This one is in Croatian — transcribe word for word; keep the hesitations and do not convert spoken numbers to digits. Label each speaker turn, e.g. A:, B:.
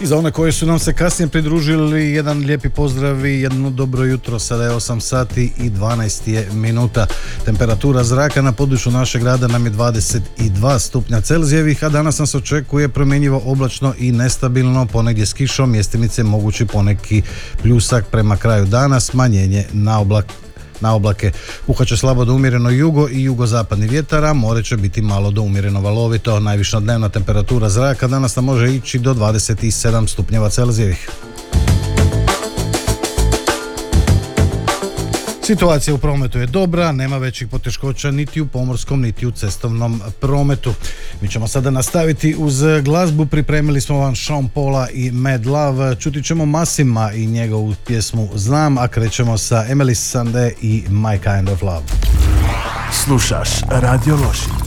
A: I za one koji su nam se kasnije pridružili, jedan lijepi pozdrav i jedno dobro jutro. Sada je osam sati i dvanaest je minuta. Temperatura zraka na području našeg grada nam je dvadeset dva stupnja Celzijevih, a danas nas očekuje promjenjivo oblačno i nestabilno, ponegdje s kišom, mjestimice mogući poneki pljusak prema kraju dana, smanjenje na oblak na oblake. Puhat će slabo do umjereno jugo i jugozapadni vjetar, a more će biti malo do umjereno valovito. Najviša dnevna temperatura zraka danas nam može ići do dvadeset sedam stupnjeva Celzijevih. Situacija u prometu je dobra, nema većih poteškoća niti u pomorskom niti u cestovnom prometu. Mi ćemo sada nastaviti uz glazbu, pripremili smo vam Sean Paula i Mad Love, čuti ćemo Massima i njegovu pjesmu Znam, a krećemo sa Emeli Sandé i My Kind of Love.
B: Slušaš Radio Lošinj.